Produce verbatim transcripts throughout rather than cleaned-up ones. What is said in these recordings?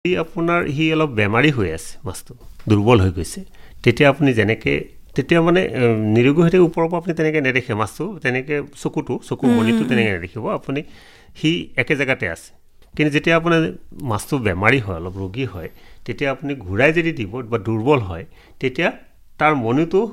যদি আপোনাৰ হি অলপ বেমাৰী হৈ আছে, মাছটো দুৰ্বল হৈ গৈছে, তেতিয়া আপুনি যেনেকৈ তেতিয়া মানে নিৰোগী হৈ থাকে ওপৰৰ পৰা আপুনি তেনেকৈ নেদেখে মাছটো, তেনেকৈ চকুটো চকুৰ মণিটো তেনেকৈ নেদেখিব, আপুনি সি একে জেগাতে আছে। কিন্তু যেতিয়া আপোনাৰ মাছটো বেমাৰী হয়, অলপ ৰোগী হয়, তেতিয়া আপুনি ঘূৰাই যদি দিব বা দুৰ্বল হয়, তেতিয়া তাৰ মণিটো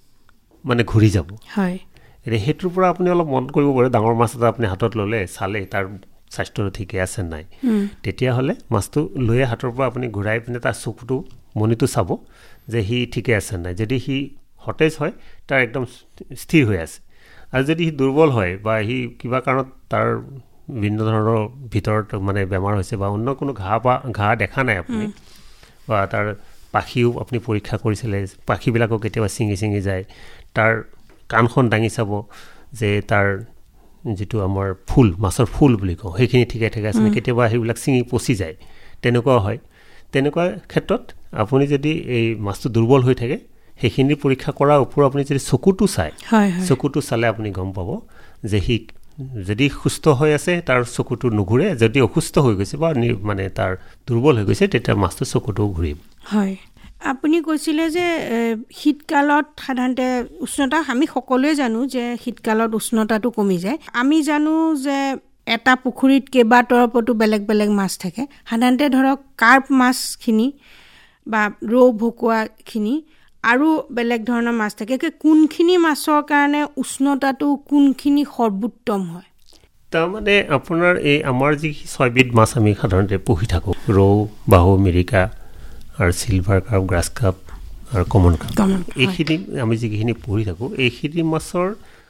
মানে ঘূৰি যাব। হয়, এতিয়া সেইটোৰ পৰা আপুনি অলপ মন কৰিব পাৰে, ডাঙৰ মাছ এটা আপুনি হাতত ল'লে, চালে তাৰ স্বাস্থ্যটো ঠিকে আছে নাই, তেতিয়াহ'লে মাছটো লৈ হাতৰ পৰা আপুনি ঘূৰাই পিনে তাৰ চকুটো মণিটো চাব যে সি ঠিকে আছে নাই। যদি সি সতেজ হয়, তাৰ একদম স্থিৰ হৈ আছে, আৰু যদি সি দুৰ্বল হয় বা সি কিবা কাৰণত তাৰ বিভিন্ন ধৰণৰ ভিতৰত মানে বেমাৰ হৈছে বা অন্য কোনো ঘাঁ বা ঘাঁ দেখা নাই আপুনি, বা তাৰ পাখিও আপুনি পৰীক্ষা কৰিছিলে, পাখিবিলাকো কেতিয়াবা ছিঙি ছিঙি যায়, তাৰ কাণখন দাঙি চাব যে তাৰ যিটো আমাৰ ফুল, মাছৰ ফুল বুলি কওঁ, সেইখিনি ঠিকে ঠিকে আছে, কেতিয়াবা সেইবিলাক ছিঙি পচি যায়, তেনেকুৱা হয়। তেনেকুৱা ক্ষেত্ৰত আপুনি যদি এই মাছটো দুৰ্বল হৈ থাকে, সেইখিনি পৰীক্ষা কৰাৰ ওপৰত আপুনি যদি চকুটো চায়, চকুটো চালে আপুনি গম পাব যে সি যদি সুস্থ হৈ আছে তাৰ চকুটো নুঘূৰে, যদি অসুস্থ হৈ গৈছে বা মানে তাৰ দুৰ্বল হৈ গৈছে, তেতিয়া মাছটো চকুটো ঘূৰিব। হয়, আপুনি কৈছিলে যে শীতকালত সাধাৰণতে উষ্ণতা, আমি সকলোৱে জানো যে শীতকালত উষ্ণতাটো কমি যায়। আমি জানো যে এটা পুখুৰীত কেইবা তৰপতো বেলেগ বেলেগ মাছ থাকে। সাধাৰণতে ধৰক কাৰ্প মাছখিনি বা ৰৌ ভকুৱাখিনি আৰু বেলেগ ধৰণৰ মাছ থাকে। কোনখিনি মাছৰ কাৰণে উষ্ণতাটো কোনখিনি সৰ্বোত্তম হয়? তাৰমানে আপোনাৰ এই আমাৰ যি ছয়বিধ মাছ আমি সাধাৰণতে পুহি থাকোঁ, ৰৌ, বাহু, মিৰিকা আৰু চিলভাৰ কাপ, গ্ৰাছ কাপ আৰু কমন কাপ, এইখিনি আমি যিখিনি পুহি থাকোঁ, এইখিনি মাছৰ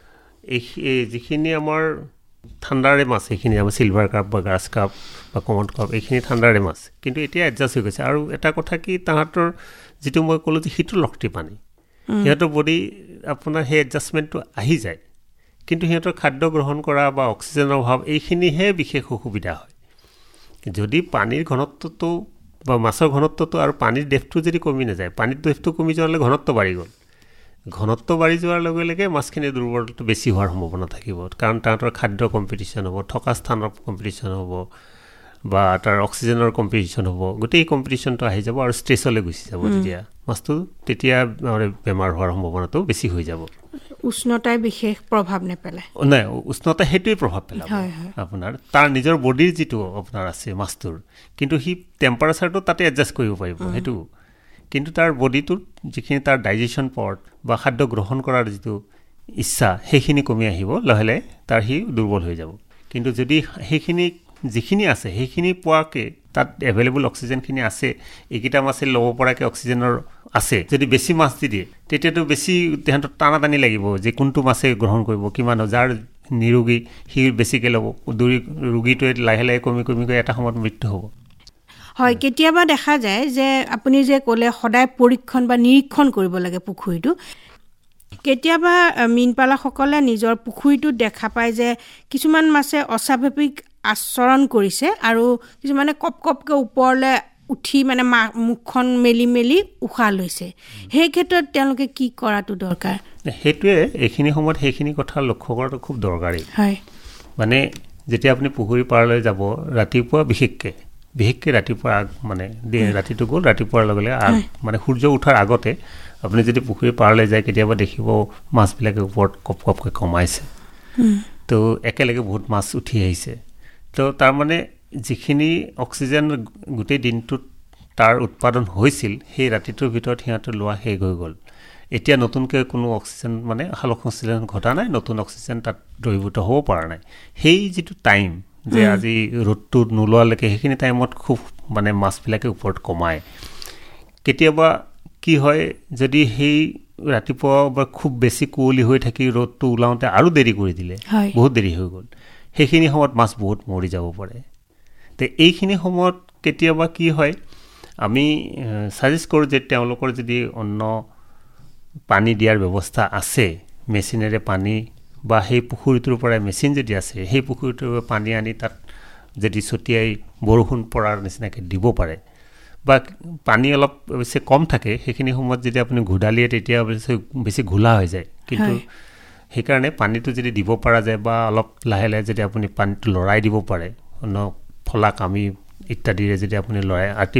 এই যিখিনি আমাৰ ঠাণ্ডাৰে মাছ, সেইখিনি আমাৰ চিলভাৰ কাপ বা গ্ৰাছ কাপ বা কমন কাপ, এইখিনি ঠাণ্ডাৰে মাছ, কিন্তু এতিয়া এডজাষ্ট হৈ গৈছে। আৰু এটা কথা কি, তাহাঁতৰ যিটো মই ক'লোঁ যে শীতল শক্তি পানী, সিহঁতৰ বডি আপোনাৰ সেই এডজাষ্টমেণ্টটো আহি যায়, কিন্তু সিহঁতৰ খাদ্য গ্ৰহণ কৰা বা অক্সিজেনৰ অভাৱ, এইখিনিহে বিশেষ অসুবিধা হয়। যদি পানীৰ ঘনত্বটো বা মাছৰ ঘনত্বটো আৰু পানীৰ ডেপটো যদি কমি নাযায়, পানীৰ ডেপটো কমি যোৱাৰ লগে ঘনত্ব বাঢ়ি গ'ল, ঘনত্ব বাঢ়ি যোৱাৰ লগে লগে মাছখিনিৰ দুৰ্বলটো বেছি হোৱাৰ সম্ভাৱনা থাকিব, কাৰণ তাহাঁতৰ খাদ্য কম্পিটিশ্যন হ'ব, থকা স্থানৰ কম্পিটিশ্যন হ'ব বা তাৰ অক্সিজেনৰ কম্পিটিশ্যন হ'ব, গোটেই কম্পিটিশ্যনটো আহি যাব আৰু ষ্ট্ৰেছলৈ গুচি যাব। তেতিয়া মাছটো তেতিয়া বেমাৰ হোৱাৰ সম্ভাৱনাটো বেছি হৈ যাব। উষ্ণতাই বিশেষ প্ৰভাৱ নেপেলায়? নাই, উষ্ণতা সেইটোৱে প্ৰভাৱ পেলাব আপোনাৰ, তাৰ নিজৰ বডিৰ যিটো আপোনাৰ আছে মাছটোৰ, কিন্তু সি টেম্পাৰেচাৰটো তাতে এডজাষ্ট কৰিব পাৰিব সেইটো, কিন্তু তাৰ বডিটোত যিখিনি তাৰ ডাইজেশ্যন পাৱাৰ বা খাদ্য গ্ৰহণ কৰাৰ যিটো ইচ্ছা, সেইখিনি কমি আহিব, লাহে লাহে তাৰ সি দুৰ্বল হৈ যাব। কিন্তু যদি সেইখিনি যিখিনি আছে সেইখিনি পোৱাকৈ তাত এভেইলেবল অক্সিজেনখিনি আছে, এইকেইটা মাছে ল'ব পৰাকৈ অক্সিজেনৰ আছে, যদি বেছি মাছ দি দিয়ে, তেতিয়াতো বেছি তেহেঁতৰ টানা টানি লাগিব যে কোনটো মাছে গ্ৰহণ কৰিব, কিমান, যাৰ নিৰোগী সি বেছিকৈ ল'ব, দৌৰি ৰোগীটোৱে লাহে লাহে কমি কমি গৈ এটা সময়ত মৃত্যু হ'ব। হয়, কেতিয়াবা দেখা যায় যে আপুনি যে ক'লে সদায় পৰীক্ষণ বা নিৰীক্ষণ কৰিব লাগে পুখুৰীটো, কেতিয়াবা মীনপালকসকলে নিজৰ পুখুৰীটোত দেখা পায় যে কিছুমান মাছে অস্বাভাৱিক আচৰণ কৰিছে আৰু কিছুমানে কপ কপকৈ ওপৰলৈ উঠি মানে মা মুখখন মেলি মেলি উশাহ লৈছে, সেই ক্ষেত্ৰত তেওঁলোকে কি কৰাটো দৰকাৰ? সেইটোৱে এইখিনি সময়ত সেইখিনি কথা লক্ষ্য কৰাটো খুব দৰকাৰী। হয়, মানে যেতিয়া আপুনি পুখুৰী পাৰলৈ যাব, ৰাতিপুৱা বিশেষকৈ বিশেষকৈ ৰাতিপুৱা আগ মানে ৰাতিটো গ'ল, ৰাতিপুৱাৰ লগে লগে আগ মানে সূৰ্য উঠাৰ আগতে আপুনি যদি পুখুৰী পাৰলৈ যায়, কেতিয়াবা দেখিব মাছবিলাকে ওপৰত কপ কপকৈ কমাইছে, তো একেলগে বহুত মাছ উঠি আহিছে। তো তাৰমানে যিখিনি অক্সিজেন গোটেই দিনটোত তাৰ উৎপাদন হৈছিল, সেই ৰাতিটোৰ ভিতৰত সিহঁতে লোৱা শেষ হৈ গ'ল। এতিয়া নতুনকৈ কোনো অক্সিজেন মানে সালোক সংশ্লেষণ ঘটা নাই, নতুন অক্সিজেন তাত দ্ৰৱীভূত হ'ব পৰা নাই। সেই যিটো টাইম যে আজি ৰ'দটো নোলোৱালৈকে, সেইখিনি টাইমত খুব মানে মাছবিলাকে ওপৰত কমায়। কেতিয়াবা কি হয়, যদি সেই ৰাতিপুৱা বা খুব বেছি কুঁৱলী হৈ থাকি ৰ'দটো ওলাওঁতে আৰু দেৰি কৰি দিলে, বহুত দেৰি হৈ গ'ল, সেইখিনি সময়ত মাছ বহুত মৰি যাব পাৰে। তো এইখিনি সময়ত কেতিয়াবা কি হয়, আমি ছাজেষ্ট কৰোঁ যে তেওঁলোকৰ যদি অন্য পানী দিয়াৰ ব্যৱস্থা আছে, মেচিনেৰে পানী বা সেই পুখুৰীটোৰ পৰাই মেচিন যদি আছে, সেই পুখুৰীটোৰ পানী আনি তাত যদি ছটিয়াই বৰষুণ পৰাৰ নিচিনাকৈ দিব পাৰে, বা পানী অলপ অৱশ্যে কম থাকে, সেইখিনি সময়ত যদি আপুনি ঘোডালিয়ে তেতিয়া অৱশ্যে বেছি ঘোলা হৈ যায়, কিন্তু সেইকাৰণে পানীটো যদি দিব পৰা যায় বা অলপ লাহে লাহে যদি আপুনি পানীটো লৰাই দিব পাৰে, অন্য ফলাক আমি ইত্যাদিৰে যদি আপুনি লৰাই